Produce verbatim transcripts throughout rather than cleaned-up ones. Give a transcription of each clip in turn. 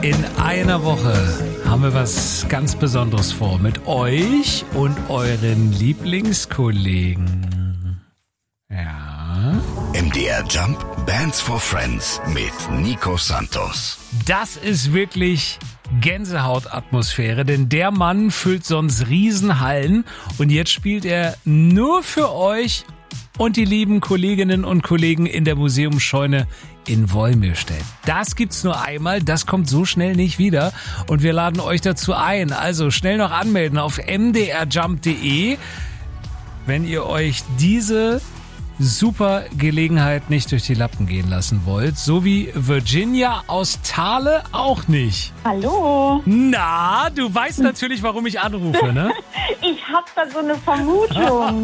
In einer Woche haben wir was ganz Besonderes vor mit euch und euren Lieblingskollegen. Ja. M D R Jump Bands for Friends mit Nico Santos. Das ist wirklich Gänsehautatmosphäre, denn der Mann füllt sonst Riesenhallen und jetzt spielt er nur für euch und die lieben Kolleginnen und Kollegen in der Museumsscheune in Wolmirstedt. Das gibt's nur einmal, das kommt so schnell nicht wieder und wir laden euch dazu ein. Also schnell noch anmelden auf m d r jump punkt d e, wenn ihr euch diese super Gelegenheit nicht durch die Lappen gehen lassen wollt, so wie Virginia aus Thale auch nicht. Hallo. Na, du weißt natürlich, warum ich anrufe, ne? Ich hab da so eine Vermutung.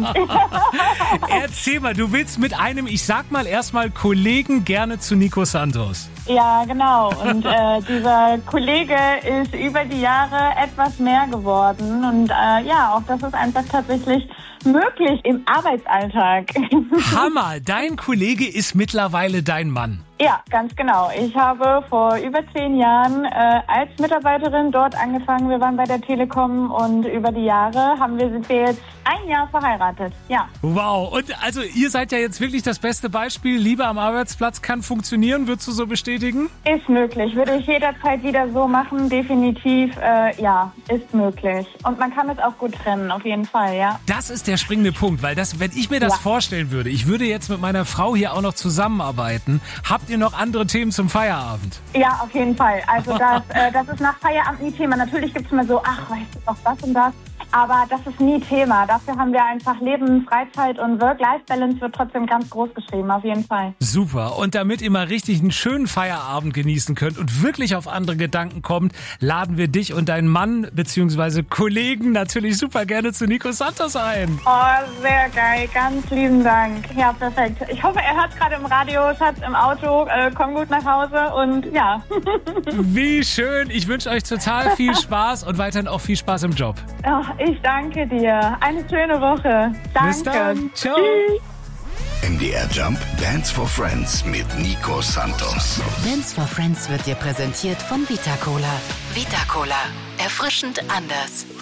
Erzähl mal, du willst mit einem, ich sag mal erstmal Kollegen gerne zu Nico Santos. Ja, genau. Und äh, dieser Kollege ist über die Jahre etwas mehr geworden. Und äh, ja, auch das ist einfach tatsächlich möglich im Arbeitsalltag. Hammer, dein Kollege ist mittlerweile dein Mann. Ja, ganz genau. Ich habe vor über zehn Jahren äh, als Mitarbeiterin dort angefangen. Wir waren bei der Telekom und über die Jahre haben wir, sind wir jetzt ein Jahr verheiratet. Ja. Wow. Und also ihr seid ja jetzt wirklich das beste Beispiel. Liebe am Arbeitsplatz kann funktionieren. Würdest du so bestätigen? Ist möglich. Würde ich jederzeit wieder so machen. Definitiv. Äh, ja, ist möglich. Und man kann es auch gut trennen. Auf jeden Fall, ja. Das ist der springende Punkt, weil das, wenn ich mir das ja. vorstellen würde, ich würde jetzt mit meiner Frau hier auch noch zusammenarbeiten. Habt ihr noch andere Themen zum Feierabend? Ja, auf jeden Fall. Also das, äh, das ist nach Feierabend nie Thema. Natürlich gibt es immer so, ach, weißt du noch das und das. Aber das ist nie Thema. Dafür haben wir einfach Leben, Freizeit und Work-Life-Balance wird trotzdem ganz groß geschrieben, auf jeden Fall. Super. Und damit ihr mal richtig einen schönen Feierabend genießen könnt und wirklich auf andere Gedanken kommt, laden wir dich und deinen Mann bzw. Kollegen natürlich super gerne zu Nico Santos ein. Oh, sehr geil. Ganz lieben Dank. Ja, perfekt. Ich hoffe, er hört gerade im Radio, Schatz, im Auto. Äh, komm gut nach Hause und ja. Wie schön. Ich wünsche euch total viel Spaß und weiterhin auch viel Spaß im Job. Oh, ich danke dir. Eine schöne Woche. Danke. Bis dann. Ciao. Tschüss. M D R Jump Bands for Friends mit Nico Santos. Bands for Friends wird dir präsentiert von Vita Cola. Vita Cola. Erfrischend anders.